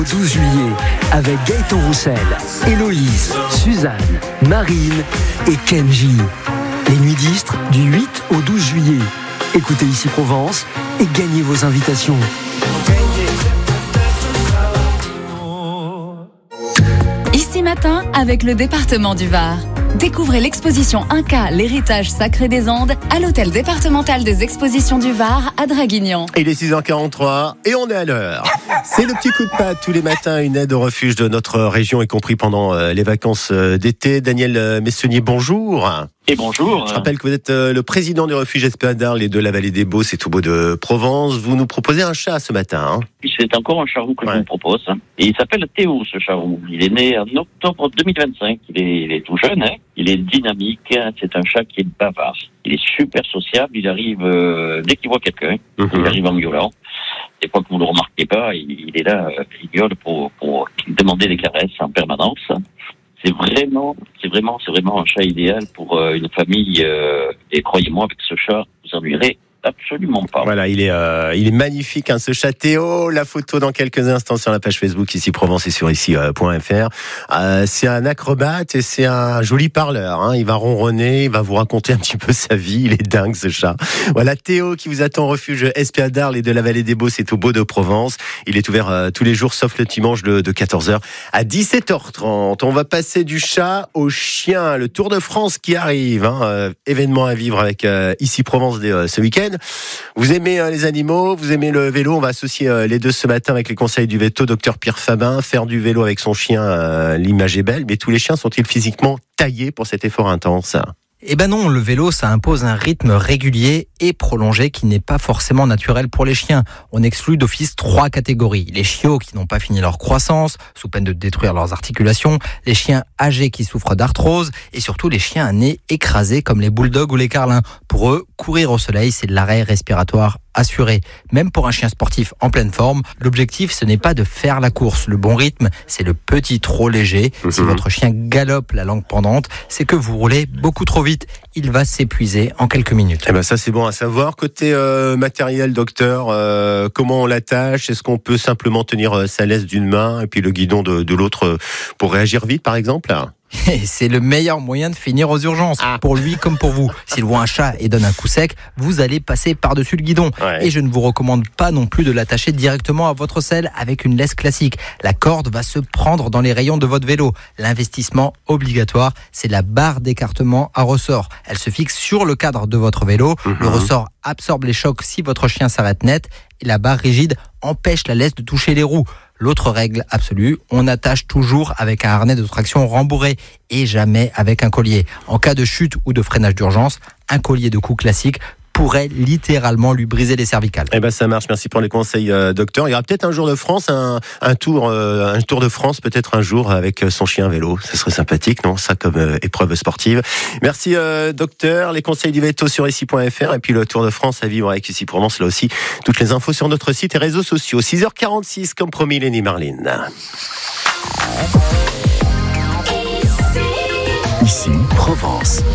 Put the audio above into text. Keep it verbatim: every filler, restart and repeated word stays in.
douze juillet, avec Gaëtan Roussel, Héloïse, Suzanne, Marine et Kenji. Les Nuits d'Istres du huit au douze juillet. Écoutez Ici Provence et gagnez vos invitations. Ici Matin avec le département du Var. Découvrez l'exposition Inca, l'héritage sacré des Andes à l'hôtel départemental des expositions du Var à Draguignan. Il est six heures quarante-trois et on est à l'heure. C'est le petit coup de patte tous les matins, une aide au refuge de notre région, y compris pendant les vacances d'été. Daniel Messonnier, bonjour. Et bonjour. Je rappelle que vous êt le président du refuge Esplanade d'Arles et de la vallée des Baux, et Tout Beau de Provence. Vous nous proposez un chat ce matin. Hein. C'est encore un charroux que ouais. je vous propose. Et il s'appelle Théo, ce charroux. Il est né en octobre deux mille vingt-cinq. Il est, il est tout jeune. Hein. Il est dynamique. C'est un chat qui est bavard. Il est super sociable. Il arrive euh, dès qu'il voit quelqu'un. Mm-hmm. Il arrive en gueulant. Des fois que vous ne le remarquez pas, il, il est là, euh, il gueule pour, pour demander des caresses en permanence. C'est vraiment, c'est vraiment, c'est vraiment un chat idéal pour euh, une famille. Euh, et croyez-moi, avec ce chat, vous ennuierez absolument pas. Voilà, il est, euh, il est magnifique, hein, ce chat Théo. La photo dans quelques instants sur la page Facebook Ici Provence et sur ici point f r. Euh, c'est un acrobate et c'est un joli parleur. Hein. Il va ronronner, il va vous raconter un petit peu sa vie. Il est dingue, ce chat. Voilà, Théo qui vous attend au refuge Esplanade d'Arles et de la vallée des Baux, c'est Tout Beau de Provence. Il est ouvert euh, tous les jours, sauf le dimanche de, de quatorze heures à dix-sept heures trente. On va passer du chat au chien. Le Tour de France qui arrive. Hein. Euh, événement à vivre avec euh, Ici Provence euh, ce week-end. Vous aimez euh, les animaux, vous aimez le vélo. On va associer euh, les deux ce matin avec les conseils du veto, docteur Pierre Fabin. Faire du vélo avec son chien, euh, l'image est belle, mais tous les chiens sont-ils physiquement taillés pour cet effort intense ? Eh ben non, le vélo, ça impose un rythme régulier et prolongé qui n'est pas forcément naturel pour les chiens. On exclut d'office trois catégories. Les chiots qui n'ont pas fini leur croissance, sous peine de détruire leurs articulations, les chiens âgés qui souffrent d'arthrose et surtout les chiens à nez écrasé comme les bulldogs ou les carlins. Pour eux, courir au soleil, c'est de l'arrêt respiratoire assuré. Même pour un chien sportif en pleine forme, l'objectif, ce n'est pas de faire la course. Le bon rythme, c'est le petit trot léger. Mmh. Si votre chien galope la langue pendante, c'est que vous roulez beaucoup trop vite. Il va s'épuiser en quelques minutes. Eh ben ça, c'est bon à savoir. Côté euh, matériel, docteur, euh, comment on l'attache ? Est-ce qu'on peut simplement tenir euh, sa laisse d'une main et puis le guidon de, de l'autre euh, pour réagir vite, par exemple ? Et c'est le meilleur moyen de finir aux urgences, ah. pour lui comme pour vous. S'il voit un chat et donne un coup sec, vous allez passer par-dessus le guidon. Ouais. Et je ne vous recommande pas non plus de l'attacher directement à votre selle avec une laisse classique. La corde va se prendre dans les rayons de votre vélo. L'investissement obligatoire, c'est la barre d'écartement à ressort. Elle se fixe sur le cadre de votre vélo. Mm-hmm. Le ressort absorbe les chocs si votre chien s'arrête net. Et la barre rigide empêche la laisse de toucher les roues. L'autre règle absolue, on attache toujours avec un harnais de traction rembourré et jamais avec un collier. En cas de chute ou de freinage d'urgence, un collier de cou classique pourrait littéralement lui briser les cervicales. Eh ben ça marche, merci pour les conseils, euh, docteur. Il y aura peut-être un jour de France, un, un tour, euh, un tour de France, peut-être un jour avec son chien vélo. Ça serait sympathique, non ? Ça comme euh, épreuve sportive. Merci, euh, docteur. Les conseils du veto sur ici point f r et puis le Tour de France à vivre avec Ici Provence. Là aussi, toutes les infos sur notre site et réseaux sociaux. six heures quarante-six, comme promis, Lénie Marline. Ici Provence.